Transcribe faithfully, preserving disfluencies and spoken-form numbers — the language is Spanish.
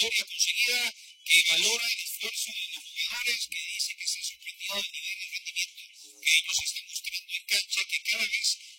victoria conseguida, que valora el esfuerzo de los jugadores, que dice que se ha sorprendido del nivel de rendimiento que ellos están mostrando en cancha, que cada vez